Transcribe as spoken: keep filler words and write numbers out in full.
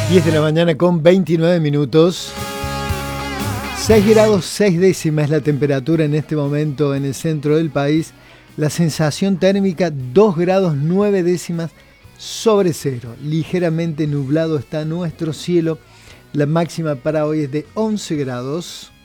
diez de la mañana con veintinueve minutos. seis grados seis décimas es la temperatura en este momento en el centro del país. La sensación térmica dos grados nueve décimas sobre cero. Ligeramente nublado está nuestro cielo. La máxima para hoy es de once grados.